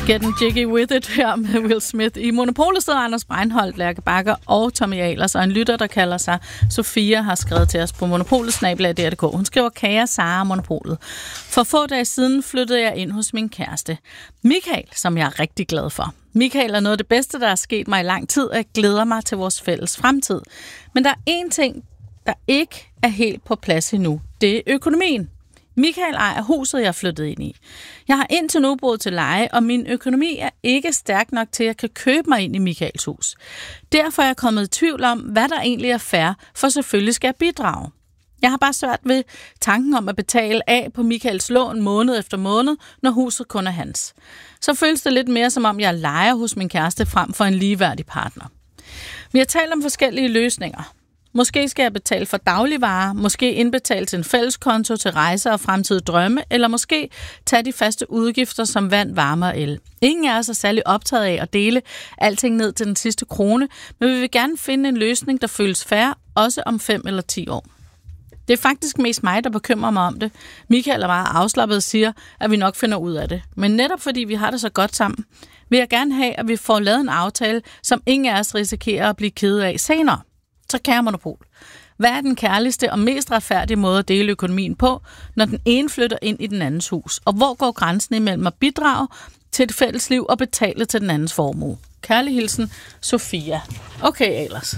Getting Jiggy With It her med Will Smith. I Monopolet sidder Anders Breinholt, Lærke Bagger og Tommy Ahlers, og en lytter, der kalder sig Sofia, har skrevet til os på monopolet@dr.dk. Hun skriver: Kære Sara Monopolet. For få dage siden flyttede jeg ind hos min kæreste, Michael, som jeg er rigtig glad for. Michael er noget af det bedste, der er sket mig i lang tid, og jeg glæder mig til vores fælles fremtid. Men der er én ting, der ikke er helt på plads endnu. Det er økonomien. Michael ejer huset, jeg er flyttet ind i. Jeg har indtil nu boet til leje, og min økonomi er ikke stærk nok til, at jeg kan købe mig ind i Michaels hus. Derfor er jeg kommet i tvivl om, hvad der egentlig er fair, for selvfølgelig skal jeg bidrage. Jeg har bare svært ved tanken om at betale af på Michaels lån måned efter måned, når huset kun er hans. Så føles det lidt mere, som om jeg lejer hos min kæreste frem for en ligeværdig partner. Vi har talt om forskellige løsninger. Måske skal jeg betale for dagligvarer, måske indbetale til en fælleskonto til rejser og fremtidige drømme, eller måske tage de faste udgifter som vand, varme og el. Ingen af os er særlig optaget af at dele alting ned til den sidste krone, men vi vil gerne finde en løsning, der føles fair, også om 5 eller 10 år. Det er faktisk mest mig, der bekymrer mig om det. Michael er meget afslappet og siger, at vi nok finder ud af det. Men netop fordi vi har det så godt sammen, vil jeg gerne have, at vi får lavet en aftale, som ingen af os risikerer at blive kede af senere. Så kære Monopol, hvad er den kærligste og mest retfærdige måde at dele økonomien på, når den ene flytter ind i den andens hus? Og hvor går grænsen imellem at bidrage til et fælles liv og betale til den andens formue? Kærlig hilsen, Sofia. Okay, ellers.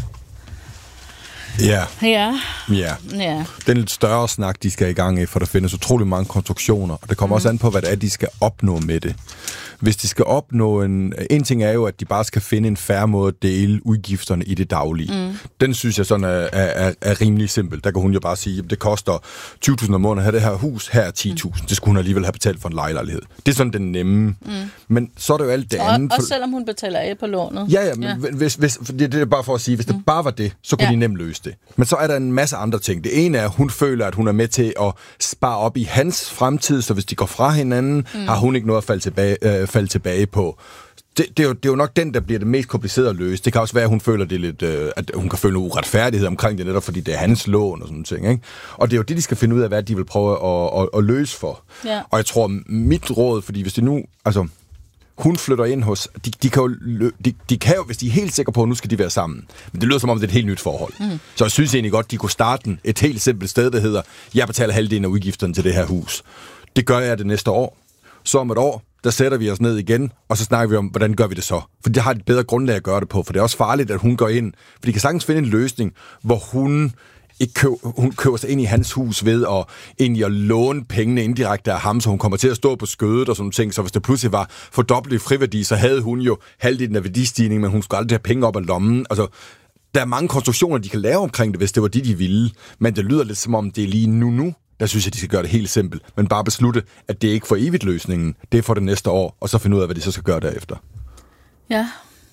Ja. Ja. Ja. Det er en lidt større snak, de skal i gang i, for der findes utrolig mange konstruktioner, og det kommer også an på, hvad det er, de skal opnå med det. Hvis de skal opnå en ting er jo, at de bare skal finde en fair måde at dele udgifterne i det daglige. Den synes jeg sådan er rimelig simpel. Der kan hun jo bare sige, at det koster 20.000 om måneden at have det her hus, her er 10.000. Det skulle hun alligevel have betalt for en lejelejlighed. Det er sådan den nemme. Men så er det jo alt det andet. Også selvom hun betaler af på lånet. Ja, men hvis det er bare for at sige, hvis det bare var det, så kunne de nemt løse det. Men så er der en masse andre ting. Det ene er, at hun føler, at hun er med til at spare op i hans fremtid, så hvis de går fra hinanden, har hun ikke noget at falde tilbage på. Det er jo nok den, der bliver det mest komplicerede at løse. Det kan også være, at hun føler det lidt, at hun kan føle uretfærdighed omkring det, netop fordi det er hans lån og sådan ting, ikke? Og det er jo det, de skal finde ud af, hvad de vil prøve at løse for. Ja. Og jeg tror, mit råd, fordi hvis det nu, altså, hun flytter ind hos, de kan jo, hvis de er helt sikre på, at nu skal de være sammen. Men det lyder som om, det er et helt nyt forhold. Så jeg synes egentlig godt, de kunne starte et helt simpelt sted, der hedder, jeg betaler halvdelen af udgifterne til det her hus. Det gør jeg det næste år. Så om et år, der sætter vi os ned igen, og så snakker vi om, hvordan gør vi det så? For det har et bedre grundlag at gøre det på, for det er også farligt, at hun går ind. For de kan sagtens finde en løsning, hvor hun køber sig ind i hans hus ved at låne pengene indirekte af ham, så hun kommer til at stå på skødet og sådan ting. Så hvis det pludselig var fordoblet i friværdi, så havde hun jo halvdelen af værdistigning, men hun skulle aldrig have penge op af lommen. Altså, der er mange konstruktioner, de kan lave omkring det, hvis det var de ville. Men det lyder lidt som om, det er lige nu. Der synes jeg, de skal gøre det helt simpelt, men bare beslutte, at det ikke er for evigt løsningen. Det er for det næste år, og så finde ud af, hvad de så skal gøre derefter. Ja.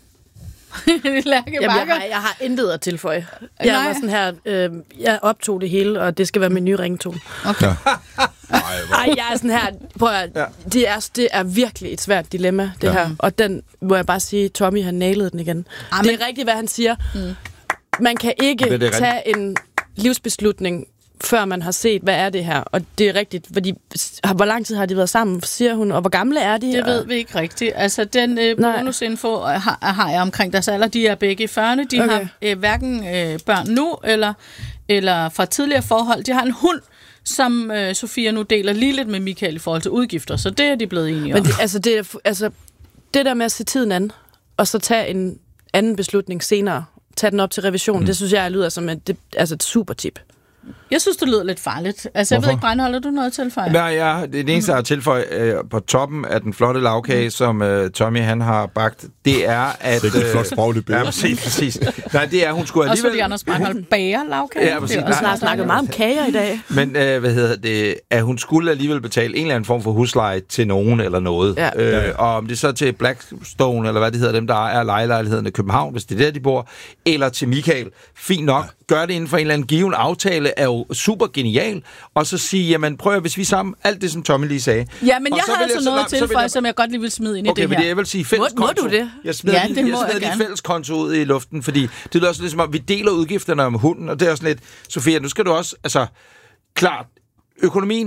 Jeg har intet at tilføje. Jeg var sådan her, jeg optog det hele, og det skal være min nye ringtone. Okay. Ja. Ej, jeg er sådan her, prøv at, det er virkelig et svært dilemma, det her. Og den må jeg bare sige, Tommy har nailet den igen. Det er rigtigt, hvad han siger. Man kan ikke tage en livsbeslutning, før man har set, hvad er det her. Og det er rigtigt, fordi hvor lang tid har de været sammen, siger hun, og hvor gamle er de? Det ved vi ikke rigtigt. Altså, den bonusinfo har jeg omkring deres alder. De er begge i 40'erne. De har hverken børn nu, eller fra tidligere forhold. De har en hund, som Sofia nu deler lige lidt med Michael i forhold til udgifter. Så det er de blevet enige om. Men det der med at se tiden an, og så tage en anden beslutning senere, tage den op til revision, det synes jeg lyder som et super tip. Jeg synes, det lyder lidt farligt. Altså, jeg ved ikke, Breinholt, har du noget at tilføje? Nej, det eneste, jeg har tilføjet på toppen af den flotte lavkage, som Tommy han har bagt, det er, at... Det er et flot sprogligt billede. Ja, præcis. Nej, det er, hun skulle alligevel... Også fordi Anders Breinholt bager lavkage. Ja, præcis. Vi har snart snakket meget om kager i dag. Men, at hun skulle alligevel betale en eller anden form for husleje til nogen eller noget. Ja. Og om det så til Blackstone, eller hvad det hedder, dem, der er lejelejligheden i København, hvis det er der, de bor, eller til Michael. Fint nok. Gør det inden for en eller anden given aftale, er jo super genial, og så sige, jamen prøv at, hvis vi sammen, alt det som Tommy lige sagde. Ja, men jeg har altså noget at tilføje, som jeg godt lige vil smide ind i det her. Okay, men jeg vil sige fælleskonto. Må du det? Jeg smider lige fælleskonto ud i luften, fordi det lyder også lidt som om, vi deler udgifterne om hunden, og det er også lidt, Sofia, nu skal du også, altså, klart, økonomien,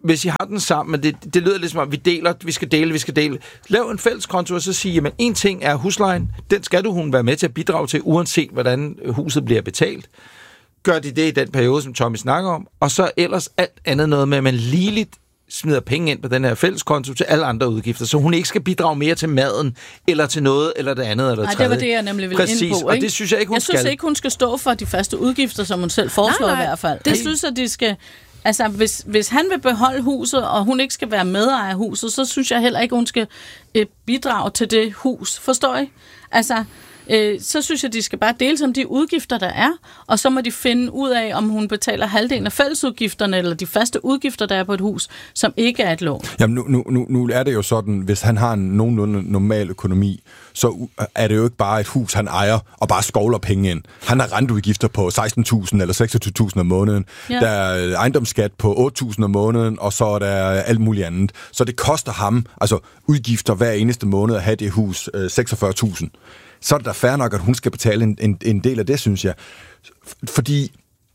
hvis I har den sammen, men det lyder lidt som om, vi skal dele. Lav en fælles konto, og så sige, jamen en ting er huslejen, den skal hun være med til at bidrage til, uanset hvordan huset bliver betalt. Gør de det i den periode, som Tommy snakker om, og så ellers alt andet noget med, at man ligeligt smider penge ind på den her fælleskonto til alle andre udgifter, så hun ikke skal bidrage mere til maden, eller til noget, eller det andet, eller tredje. Nej, det var det, jeg nemlig ville ind på. Ikke? Og det synes jeg ikke, hun skal. Jeg synes ikke, hun skal stå for de faste udgifter, som hun selv foreslår i hvert fald. Det synes jeg, de skal... Altså, hvis han vil beholde huset, og hun ikke skal være medejer af huset, så synes jeg heller ikke, hun skal bidrage til det hus. Forstår I? Altså... så synes jeg, de skal bare dele om de udgifter, der er, og så må de finde ud af, om hun betaler halvdelen af fællesudgifterne, eller de faste udgifter, der er på et hus, som ikke er et lån. Jamen, nu er det jo sådan, hvis han har en nogenlunde normal økonomi, så er det jo ikke bare et hus, han ejer, og bare skovler penge ind. Han har renteudgifter på 16.000 eller 26.000 om måneden. Ja. Der er ejendomsskat på 8.000 om måneden, og så er der alt muligt andet. Så det koster ham, altså udgifter hver eneste måned at have det hus, 46.000. Så er det da fair nok, at hun skal betale en del af det, synes jeg. Fordi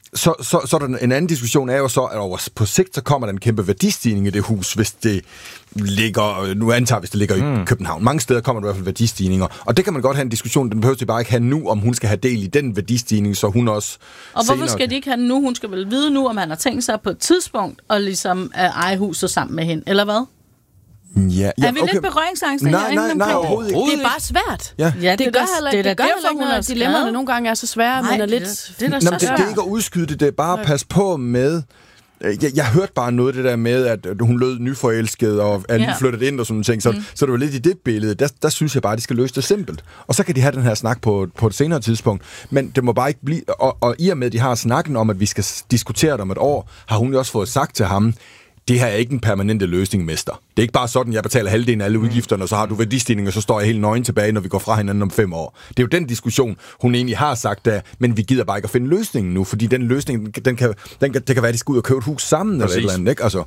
så er der en anden diskussion, er jo så, at på sigt, så kommer der en kæmpe værdistigning i det hus, hvis det ligger, nu antager hvis det ligger i København. Mange steder kommer der i hvert fald værdistigninger. Og det kan man godt have en diskussion, den behøver de bare ikke have nu, om hun skal have del i den værdistigning, så hun også... Og hvorfor skal de ikke have den nu? Hun skal vel vide nu, om han har tænkt sig på et tidspunkt og ligesom eje huset sammen med hende, eller hvad? Ja, er vi lidt berøringsangst? Nej, overhovedet ikke. Det er bare svært. Ja, det gør heller ikke, at dilemmerne nogle gange er så svære, men er lidt... Det er ikke at udskyde det, det er bare at passe på med... Jeg hørte bare noget af det der med, at hun lød nyforelsket, og er lige flyttet ind og sådan ting, så det var lidt i det billede. Der synes jeg bare, at de skal løse det simpelt. Og så kan de have den her snak på et senere tidspunkt. Men det må bare ikke blive... Og i og med, at de har snakken om, at vi skal diskutere det om et år, har hun jo også fået sagt til ham, det her er ikke en permanente løsning, mester. Det er ikke bare sådan, jeg betaler halvdelen af alle udgifterne, og så har du værdistigning, og så står jeg helt nøgen tilbage, når vi går fra hinanden om 5 år. Det er jo den diskussion, hun egentlig har sagt, men vi gider bare ikke at finde løsningen nu, fordi den løsning, det kan være, at de skal ud og købe et hus sammen, eller et eller andet, ikke? Altså,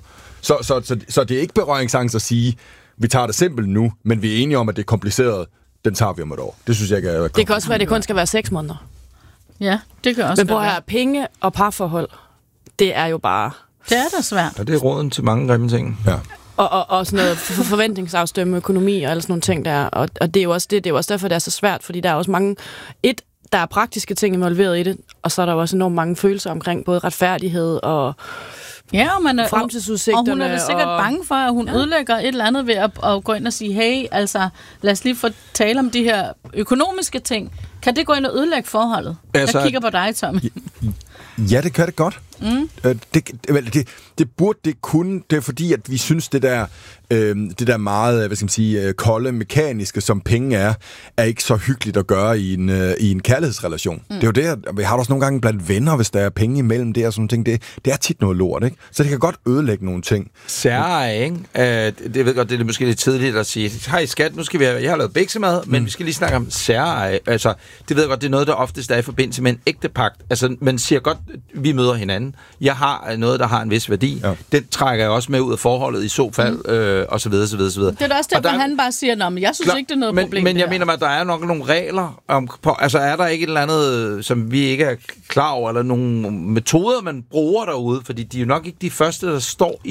så det er ikke berøringsangst at sige, vi tager det simpelt nu, men vi er enige om, at det er kompliceret, den tager vi om et år. Det synes jeg ikke er... Det kan også være, at det kun skal være 6 måneder. Ja, det kan også. Men prøv at høre, penge og parforhold, det er jo bare... Det er da svært. Og det er råden til mange grimme ting. Ja. Og sådan noget forventningsafstemme, økonomi og alle sådan nogle ting der. Og det er jo også det er jo også derfor, det er så svært, fordi der er også mange... der er praktiske ting involveret i det, og så er der også enormt mange følelser omkring både retfærdighed og... Ja, og fremtidsudsigterne. Og hun er da sikkert bange for, at hun ødelægger et eller andet ved at gå ind og sige, hey, altså, lad os lige få tale om de her økonomiske ting. Kan det gå ind og ødelægge forholdet? Altså, jeg kigger på dig, Tommy. Ja, det kan det godt. Det burde det kunne. Det er fordi, at vi synes, det der meget, hvad skal man sige, kolde, mekaniske, som penge er ikke så hyggeligt at gøre i en kærlighedsrelation. Det er jo det, vi har også nogle gange blandt venner, hvis der er penge imellem det og sådan ting. Det er tit noget lort, ikke? Så det kan godt ødelægge nogle ting. Særeje, ikke? Det ved godt, det er måske lidt tidligt at sige, hej skat, nu skal jeg har lavet biksemad, men vi skal lige snakke om særeje. Altså, det ved jeg godt, det er noget, der oftest er i forbindelse med en ægtepagt. Altså, man siger godt, vi møder hinanden. Jeg har noget, der har en vis værdi. Ja. Den trækker jeg også med ud af forholdet i så fald, og så videre, så videre, så videre. Det er da også derfor, han bare siger, men jeg synes ikke, det er noget problem. Men jeg mener, at der er nok nogle regler altså er der ikke et eller andet, som vi ikke er klar over, eller nogle metoder, man bruger derude, fordi de er jo nok ikke de første, der står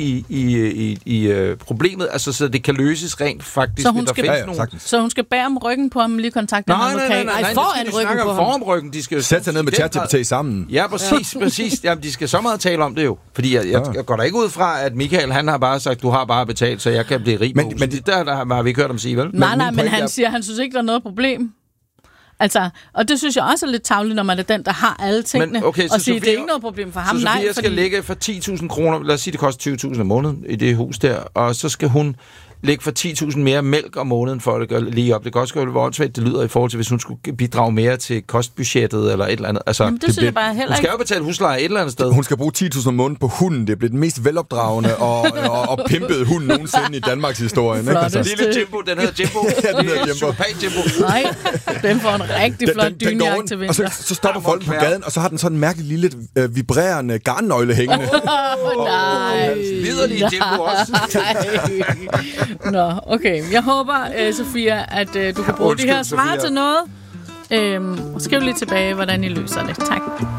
i problemet, altså så det kan løses rent faktisk. Så hun skal bære om ryggen på ham, lige kontakte ham advokat. Nej, foran ryggen. De skal sætte sig ned med ChatGPT sammen. Ja, præcis. Jamen, de skal så meget tale om det jo. Fordi jeg går da ikke ud fra, at Michael, han har bare sagt, du har bare betalt, så jeg kan blive rig. Men der har vi ikke hørt om sige, vel? Nej, men han siger, han synes ikke, der er noget problem. Altså, og det synes jeg også er lidt tarveligt, når man er den, der har alle tingene, og siger, det er ikke noget problem for ham. Så Sofia skal lægge for 10.000 kroner, lad os sige, det koster 20.000 om måneden i det hus der, og så skal hun lægge for 10.000 mere mælk om måneden for at gøre lige op. Det kan også gøre, hvor åndssvagt det lyder i forhold til, hvis hun skulle bidrage mere til kostbudgettet eller et eller andet. Altså, jamen, det synes jeg bare heller ikke. Hun skal jo betale husleje et eller andet sted. Hun skal bruge 10.000 om måneden på hunden. Det bliver den mest velopdragende og pimpede hund nogensinde i Danmarks historie. Lille Jimbo, den hedder Jimbo. Ja, den hedder Jimbo. Nej, den får en rigtig flot dynjagt til vinter. Og så stopper folk på gaden, og så har den sådan en mærkelig lille vibrerende garnnøgle hængende. Nej. Liderlig Jimbo også. Nå, okay. Jeg håber, Sofia, at du kan bruge de her svar til noget. Skriv lige tilbage, hvordan I løser det. Tak.